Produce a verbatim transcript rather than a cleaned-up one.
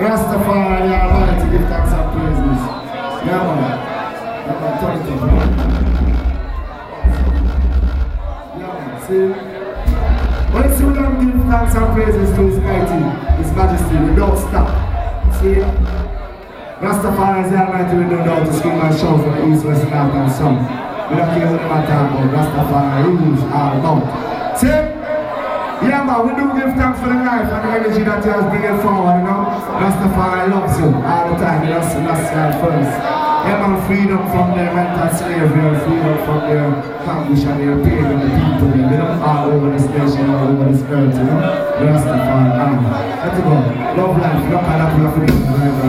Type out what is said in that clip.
Rastafari, the Almighty, give thanks and praises. Yeah, man. Yeah, man, turn it up, man. Yeah, man, see? When it's we don't give thanks and praises to His mighty, His Majesty, we don't stop. See? Rastafari is the Almighty, we don't know to scream and shout from the east, west, north, and south. We don't care what the matter about. Rastafari rules all about. See? Yeah, man, we do give thanks for the life and the energy that you have bringing forward, you know. Rastafari loves you all the time. That's that's right first. Yeah, man, freedom from their mental slavery, freedom from their anguish and their pain and the people, you know, all over this nation, all over this earth, you know. Rastafari, ah, let's go. Love life, look at that, we have to